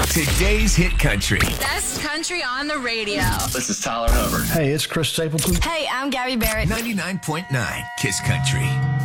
Today's Hit Country. Best country on the radio. This is Tyler Hubbard. Hey, it's Chris Stapleton. Hey, I'm Gabby Barrett. 99.9 Kiss Country.